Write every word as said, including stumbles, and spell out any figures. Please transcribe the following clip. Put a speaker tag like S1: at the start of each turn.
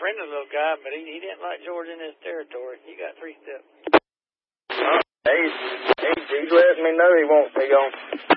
S1: friendly little guy, but he, he didn't like George in his territory. You got three steps.
S2: Uh, he's, he's, he's letting me know he wants me gone.